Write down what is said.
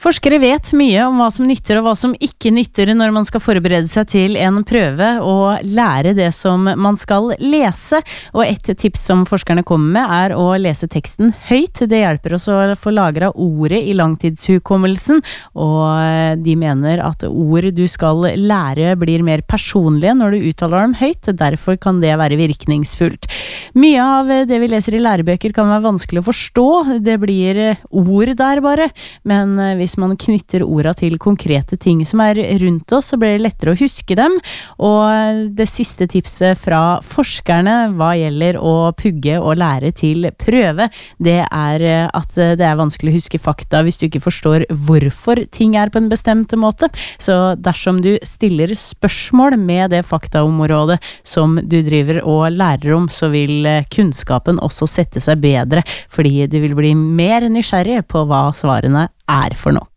Forskere vet mye om hva som nytter og hva som ikke nytter når man skal forberede seg til en prøve og lære det som man skal lese. Og et tips som forskerne kommer med å lese teksten høyt. Det hjelper oss å få lagret ordet i langtidshukommelsen, og de mener at ord du skal lære blir mer personlige når du uttaler dem høyt. Derfor kan det være virkningsfullt. Mye av det vi leser i lærebøker kan være vanskelig å forstå. Det blir ord der bare, men hvis man knytter orda til konkrete ting som rundt oss, så blir det lettere å huske dem. Og det siste tipset fra forskerne hva gjelder å pugge og lære til prøve, det at det vanskelig å huske fakta hvis du ikke forstår hvorfor ting på en bestemt måte. Så dersom du stiller spørsmål med det faktaområdet som du driver og lærer om, så vil kunnskapen også sette seg bedre, fordi du vil bli mer nysgjerrig på hva svarene for noe.